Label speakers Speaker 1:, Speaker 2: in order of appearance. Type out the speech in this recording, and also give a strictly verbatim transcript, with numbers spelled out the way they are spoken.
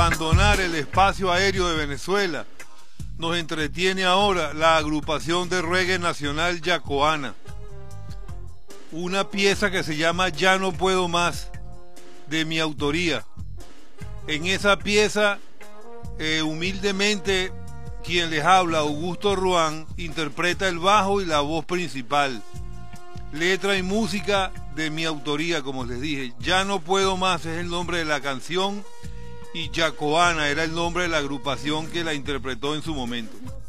Speaker 1: abandonar el espacio aéreo de Venezuela, nos entretiene ahora la agrupación de reggae nacional Yacoana, una pieza que se llama Ya no puedo más, de mi autoría. En esa pieza, eh, humildemente, quien les habla, Augusto Ruán, interpreta el bajo y la voz principal. Letra y música de mi autoría, como les dije. Ya no puedo más es el nombre de la canción y Yacoana era el nombre de la agrupación que la interpretó en su momento.